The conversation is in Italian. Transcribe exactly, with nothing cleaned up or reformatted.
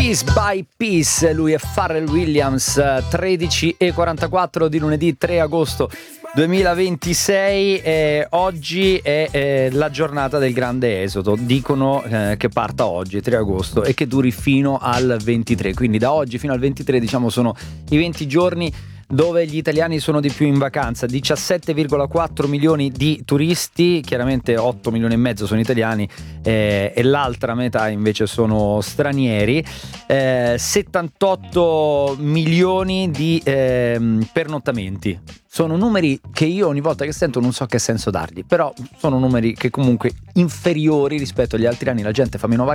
Piece by Piece, lui è Pharrell Williams. Tredici e quarantaquattro di lunedì tre agosto duemilaventisei. Eh, oggi è eh, la giornata del grande esodo. Dicono eh, che parta oggi, tre agosto, e che duri fino al ventitré. Quindi da oggi fino al ventitré, diciamo, sono i venti giorni dove gli italiani sono di più in vacanza. Diciassette virgola quattro milioni di turisti, chiaramente otto milioni e mezzo sono italiani eh, e l'altra metà invece sono stranieri. eh, settantotto milioni di eh, pernottamenti. Sono numeri che io ogni volta che sento non so che senso dargli, però sono numeri che comunque inferiori rispetto agli altri anni. La gente fa meno vacanze